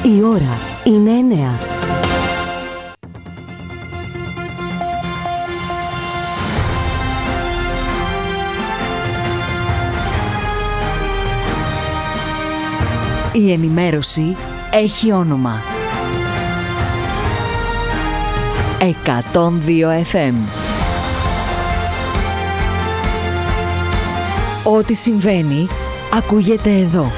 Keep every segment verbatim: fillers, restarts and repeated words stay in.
Η ώρα είναι εννέα. Η ενημέρωση έχει όνομα. εκατόν δύο εφ εμ. Ό,τι συμβαίνει, ακούγεται εδώ.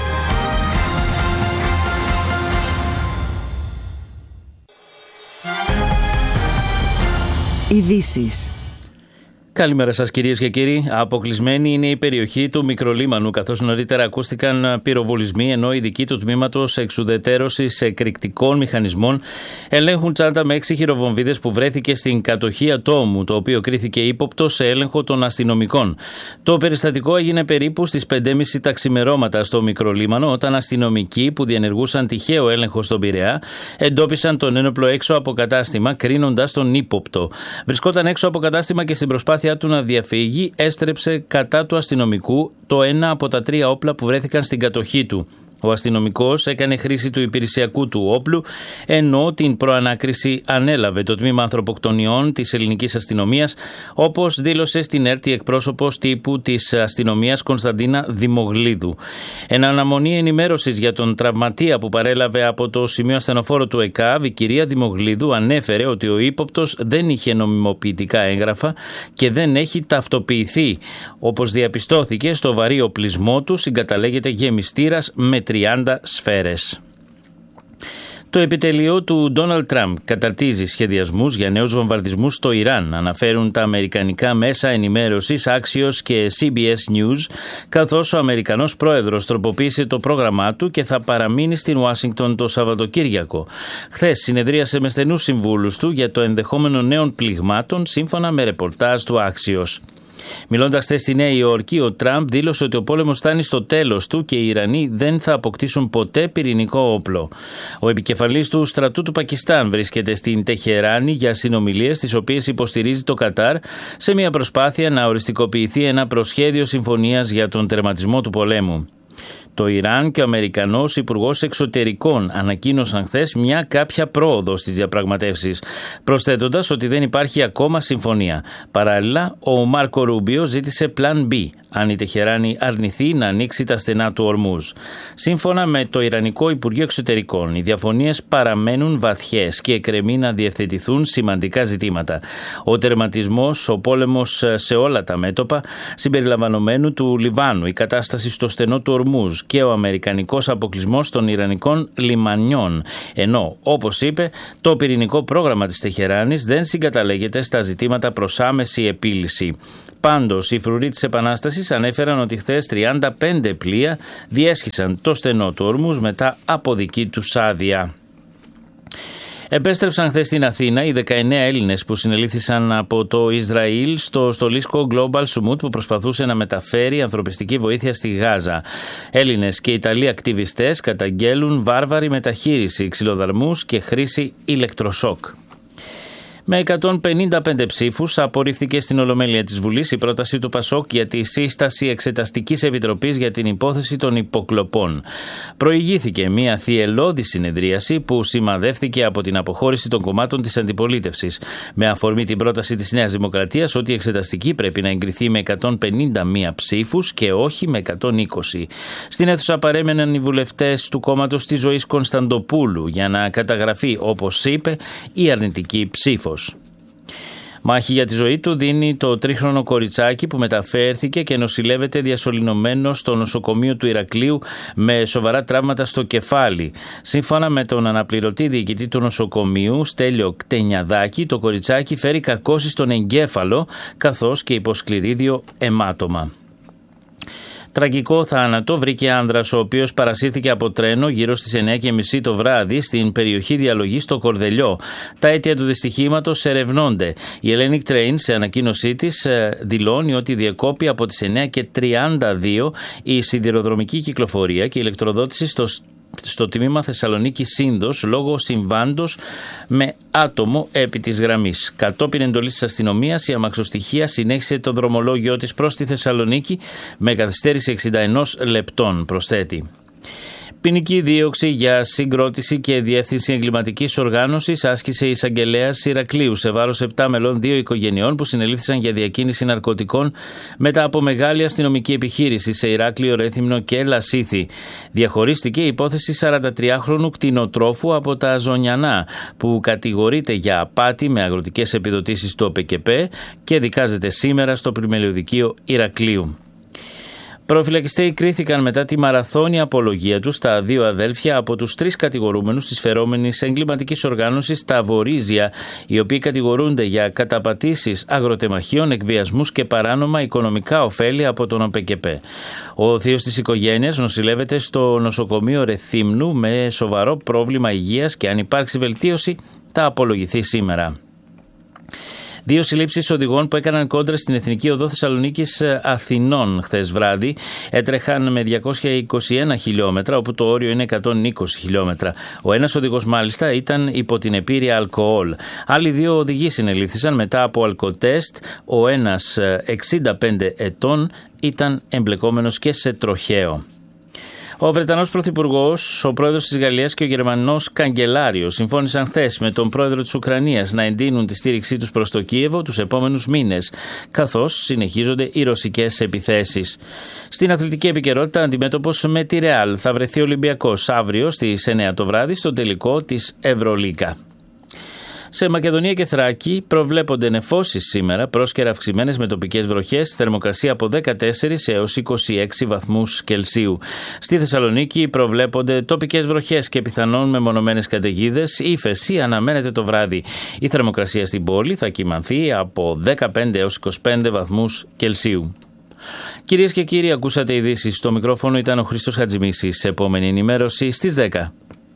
Ειδήσεις. Καλημέρα σας κυρίες και κύριοι. Αποκλεισμένη είναι η περιοχή του Μικρολίμανου, καθώς νωρίτερα ακούστηκαν πυροβολισμοί, ενώ οι ειδικοί του τμήματος εξουδετερώσης εκρηκτικών μηχανισμών ελέγχουν τσάντα με έξι χειροβομβίδες που βρέθηκε στην κατοχή ατόμου, το οποίο κρίθηκε ύποπτο σε έλεγχο των αστυνομικών. Το περιστατικό έγινε περίπου στις πέντε και μισή τα ξημερώματα στο Μικρολίμανο, όταν αστυνομικοί που διενεργούσαν τυχαίο έλεγχο στον Πειραιά εντόπισαν τον ένοπλο έξω από κατάστημα, κρίνοντας τον ύποπτο. Βρισκόταν έξω από κατάστημα και στην προσπάθεια του να διαφύγει έστρεψε κατά του αστυνομικού το ένα από τα τρία όπλα που βρέθηκαν στην κατοχή του. Ο αστυνομικός έκανε χρήση του υπηρεσιακού του όπλου, ενώ την προανάκριση ανέλαβε το τμήμα ανθρωποκτονιών της ελληνικής αστυνομίας, όπως δήλωσε στην ΕΡΤ η εκπρόσωπος τύπου της αστυνομίας Κωνσταντίνα Δημογλίδου. Εν αναμονή ενημέρωσης για τον τραυματία που παρέλαβε από το σημείο ασθενοφόρο του ΕΚΑΒ, η κυρία Δημογλίδου ανέφερε ότι ο ύποπτος δεν είχε νομιμοποιητικά έγγραφα και δεν έχει ταυτοποιηθεί. Όπως διαπιστώθηκε, στο βαρύ οπλισμό του συγκαταλέγεται γεμιστήρας με τριάντα σφαίρες. Το επιτελείο του Ντόναλντ Τραμπ καταρτίζει σχεδιασμούς για νέους βομβαρδισμούς στο Ιράν, αναφέρουν τα αμερικανικά μέσα ενημέρωσης Axios και σι μπι ες News, καθώς ο Αμερικανός πρόεδρος τροποποίησε το πρόγραμμά του και θα παραμείνει στην Ουάσιγκτον το Σαββατοκύριακο. Χθες συνεδρίασε με στενούς συμβούλους του για το ενδεχόμενο νέων πληγμάτων, σύμφωνα με ρεπορτάζ του Axios. Μιλώντας χθες στη Νέα Υόρκη, ο Τραμπ δήλωσε ότι ο πόλεμος φτάνει στο τέλος του και οι Ιρανοί δεν θα αποκτήσουν ποτέ πυρηνικό όπλο. Ο επικεφαλής του στρατού του Πακιστάν βρίσκεται στην Τεχεράνη για συνομιλίες, τις οποίες υποστηρίζει το Κατάρ, σε μια προσπάθεια να οριστικοποιηθεί ένα προσχέδιο συμφωνίας για τον τερματισμό του πολέμου. Το Ιράν και ο Αμερικανός Υπουργός Εξωτερικών ανακοίνωσαν χθες μια κάποια πρόοδο στις διαπραγματεύσεις, προσθέτοντας ότι δεν υπάρχει ακόμα συμφωνία. Παράλληλα, ο Μάρκο Ρούμπιο ζήτησε Plan B, αν η Τεχεράνη αρνηθεί να ανοίξει τα στενά του Ορμούζ. Σύμφωνα με το Ιρανικό Υπουργείο Εξωτερικών, οι διαφωνίες παραμένουν βαθιές και εκκρεμεί να διευθετηθούν σημαντικά ζητήματα. Ο τερματισμός, ο πόλεμος σε όλα τα μέτωπα, συμπεριλαμβανομένου του Λιβάνου, η κατάσταση στο στενό του Ορμούζ και ο αμερικανικός αποκλεισμός των ιρανικών λιμανιών. Ενώ, όπως είπε, το πυρηνικό πρόγραμμα της Τεχεράνης δεν συγκαταλέγεται στα ζητήματα προς άμεση επίλυση. Πάντως, οι φρουροί της Επανάστασης ανέφεραν ότι χθες τριάντα πέντε πλοία διέσχισαν το στενό του Ορμούζ μετά από δική τους άδεια. Επέστρεψαν χθες στην Αθήνα οι δεκαεννέα Έλληνες που συνελήφθησαν από το Ισραήλ στο στολίσκο Global Summit που προσπαθούσε να μεταφέρει ανθρωπιστική βοήθεια στη Γάζα. Έλληνες και Ιταλοί ακτιβιστές καταγγέλουν βάρβαρη μεταχείριση, ξυλοδαρμούς και χρήση ηλεκτροσόκ. Με εκατόν πενήντα πέντε ψήφους απορρίφθηκε στην Ολομέλεια της Βουλής η πρόταση του ΠΑΣΟΚ για τη σύσταση Εξεταστικής Επιτροπής για την υπόθεση των υποκλοπών. Προηγήθηκε μια θυελλώδη συνεδρίαση που σημαδεύθηκε από την αποχώρηση των κομμάτων της αντιπολίτευσης. Με αφορμή την πρόταση της Νέας Δημοκρατίας ότι η εξεταστική πρέπει να εγκριθεί με εκατόν πενήντα μία ψήφους και όχι με εκατόν είκοσι. Στην αίθουσα παρέμεναν οι βουλευτές του κόμματος της Ζωής Κωνσταντοπούλου για να καταγραφεί, όπως είπε, η αρνητική ψήφος. Μάχη για τη ζωή του δίνει το τρίχρονο κοριτσάκι που μεταφέρθηκε και νοσηλεύεται διασωληνωμένο στο νοσοκομείο του Ηρακλείου με σοβαρά τραύματα στο κεφάλι. Σύμφωνα με τον αναπληρωτή διοικητή του νοσοκομείου, Στέλιο Κτενιαδάκη, το κοριτσάκι φέρει κακώσεις στον εγκέφαλο καθώς και υποσκληρίδιο αιμάτωμα. Τραγικό θάνατο βρήκε άνδρας ο οποίος παρασύρθηκε από τρένο γύρω στις εννέα και μισή το βράδυ στην περιοχή διαλογής στο Κορδελιό. Τα αίτια του δυστυχήματος ερευνώνται. Η Hellenic Train σε ανακοίνωσή της δηλώνει ότι διεκόπη από τις εννέα και τριάντα δύο η σιδηροδρομική κυκλοφορία και η ηλεκτροδότηση στο στο τμήμα Θεσσαλονίκη Σύνδος λόγω συμβάντος με άτομο επί της γραμμής. Κατόπιν εντολής της αστυνομίας, η αμαξοστοιχεία συνέχισε το δρομολόγιο της προς τη Θεσσαλονίκη με καθυστέρηση εξήντα ένα λεπτών, προσθέτει. Ποινική δίωξη για συγκρότηση και διεύθυνση εγκληματικής οργάνωσης άσκησε η εισαγγελέας Ηρακλείου σε βάρος επτά μελών δύο οικογενειών που συνελήφθησαν για διακίνηση ναρκωτικών μετά από μεγάλη αστυνομική επιχείρηση σε Ηράκλειο, Ρέθυμνο και Λασίθι. Διαχωρίστηκε η υπόθεση σαραντατριάχρονου κτηνοτρόφου από τα Ζωνιανά, που κατηγορείται για απάτη με αγροτικές επιδοτήσεις του ΟΠΕΚΕΠΕ και δικάζεται σήμερα στο Πλημελιωδικείο Ηρακλείου. Προφυλακιστέοι κρίθηκαν μετά τη μαραθώνια απολογία τους στα δύο αδέλφια από τους τρεις κατηγορούμενους της φερόμενης εγκληματικής οργάνωσης τα Βορίζια, οι οποίοι κατηγορούνται για καταπατήσεις αγροτεμαχίων, εκβιασμούς και παράνομα οικονομικά ωφέλη από τον ΟΠΕΚΕΠΕ. Ο θείος της οικογένειας νοσηλεύεται στο νοσοκομείο Ρεθύμνου με σοβαρό πρόβλημα υγείας και αν υπάρξει βελτίωση θα απολογηθεί σήμερα. Δύο συλλήψεις οδηγών που έκαναν κόντρα στην Εθνική Οδό Θεσσαλονίκης Αθηνών χθες βράδυ έτρεχαν με διακόσια είκοσι ένα χιλιόμετρα, όπου το όριο είναι εκατόν είκοσι χιλιόμετρα. Ο ένας οδηγός μάλιστα ήταν υπό την επήρεια αλκοόλ. Άλλοι δύο οδηγοί συνελήφθησαν μετά από αλκοτέστ. Ο ένας εξήντα πέντε ετών ήταν εμπλεκόμενος και σε τροχαίο. Ο Βρετανός Πρωθυπουργός, ο πρόεδρος της Γαλλίας και ο Γερμανός Καγκελάριος συμφώνησαν χθες με τον πρόεδρο της Ουκρανίας να εντείνουν τη στήριξή τους προς το Κίεβο τους επόμενους μήνες, καθώς συνεχίζονται οι ρωσικές επιθέσεις. Στην αθλητική επικαιρότητα, αντιμέτωπος με τη Ρεάλ θα βρεθεί ο Ολυμπιακός αύριο στις εννιά το βράδυ στο τελικό της Ευρωλίγκα. Σε Μακεδονία και Θράκη προβλέπονται νεφώσεις σήμερα, πρόσκαιρα αυξημένες με τοπικές βροχές, θερμοκρασία από δεκατέσσερα έως είκοσι έξι βαθμούς Κελσίου. Στη Θεσσαλονίκη προβλέπονται τοπικές βροχές και πιθανόν μεμονωμένες καταιγίδες. Η ύφεση αναμένεται το βράδυ. Η θερμοκρασία στην πόλη θα κυμανθεί από δεκαπέντε έως είκοσι πέντε βαθμούς Κελσίου. Κυρίες και κύριοι, ακούσατε ειδήσεις. Στο μικρόφωνο ήταν ο Χρήστος Χατζημίσης. Επόμενη ενημέρωση στις δέκα.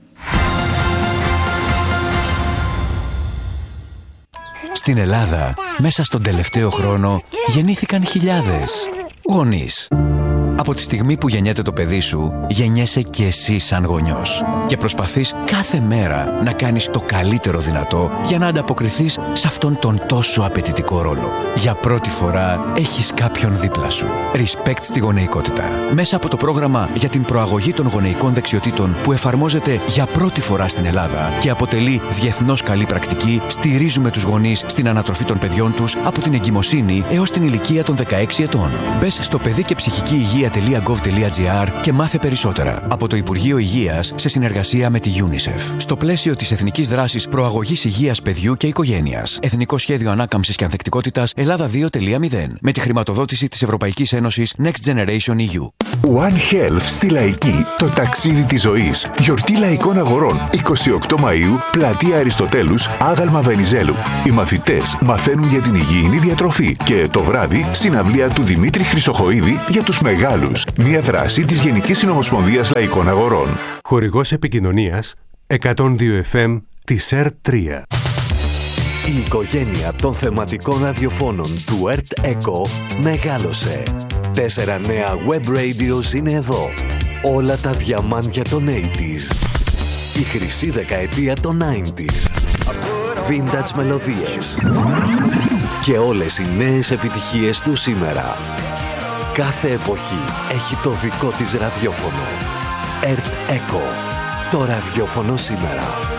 Στην Ελλάδα, μέσα στον τελευταίο χρόνο, γεννήθηκαν χιλιάδες γονείς. Από τη στιγμή που γεννιέται το παιδί σου, γεννιέσαι και εσύ σαν γονιός. Και προσπαθείς κάθε μέρα να κάνεις το καλύτερο δυνατό για να ανταποκριθείς σε αυτόν τον τόσο απαιτητικό ρόλο. Για πρώτη φορά έχεις κάποιον δίπλα σου. Respect στη γονεϊκότητα. Μέσα από το πρόγραμμα για την προαγωγή των γονεϊκών δεξιοτήτων που εφαρμόζεται για πρώτη φορά στην Ελλάδα και αποτελεί διεθνώς καλή πρακτική, στηρίζουμε τους γονείς στην ανατροφή των παιδιών τους από την εγκυμοσύνη έως την ηλικία των δεκαέξι ετών. Μπες στο παιδί και ψυχική υγεία .gov.gr και μάθε περισσότερα από το Υπουργείο Υγείας σε συνεργασία με τη UNICEF. Στο πλαίσιο της Εθνικής Δράσης Προαγωγής Υγείας Παιδιού και Οικογένειας. Εθνικό Σχέδιο Ανάκαμψης και Ανθεκτικότητας Ελλάδα δύο κόμμα μηδέν. Με τη χρηματοδότηση της Ευρωπαϊκής Ένωσης Next Generation ι γιου. One Health στη Λαϊκή. Το ταξίδι της ζωής. Γιορτή Λαϊκών Αγορών. εικοστή ογδόη Μαΐου. Πλατεία Αριστοτέλους. Άγαλμα Βενιζέλου. Οι μαθητές μαθαίνουν για την υγιεινή διατροφή. Και το βράδυ συναυλία του Δημήτρη Χρυσοχοΐδη για τους μεγάλους. Μια δράση της Γενικής Συνομοσπονδίας Λαϊκών Αγορών. Χορηγός επικοινωνίας εκατόν δύο εφ εμ της ΕΡΤ τρία. Η οικογένεια των θεματικών ραδιοφώνων του ΕΡΤ Echo μεγάλωσε. Τέσσερα νέα web radios είναι εδώ. Όλα τα διαμάντια των ογδόντα. Η χρυσή δεκαετία των ενενήντα. Vintage μελωδίες. Και όλες οι νέες επιτυχίες του σήμερα. Κάθε εποχή έχει το δικό της ραδιόφωνο. ΕΡΤ Echo. Το ραδιόφωνο σήμερα.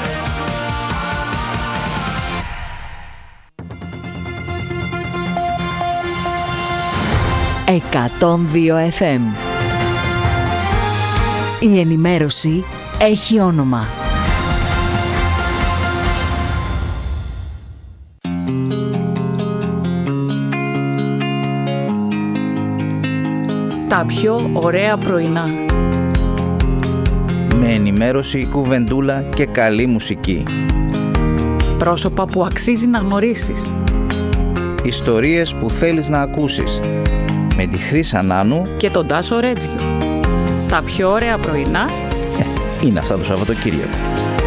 εκατόν δύο εφ εμ. Η ενημέρωση έχει όνομα. Τα πιο ωραία πρωινά. Με ενημέρωση, κουβεντούλα και καλή μουσική. Πρόσωπα που αξίζει να γνωρίσεις. Ιστορίες που θέλεις να ακούσεις. Με τη Χρύσα Νάνου και τον Τάσο Ρέτζιο. Τα πιο ωραία πρωινά ε, είναι αυτά το Σαββατοκύριακο.